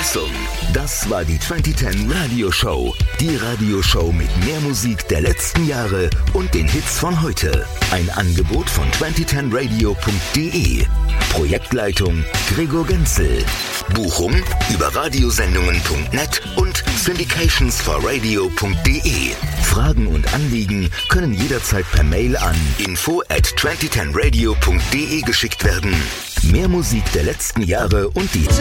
Universum. Das war die 2010 Radio Show. Die Radioshow mit mehr Musik der letzten Jahre und den Hits von heute. Ein Angebot von 2010radio.de. Projektleitung Gregor Genzel. Buchung über radiosendungen.net und syndicationsforradio.de. Fragen und Anliegen können jederzeit per Mail an info@2010radio.de geschickt werden. Mehr Musik der letzten Jahre und die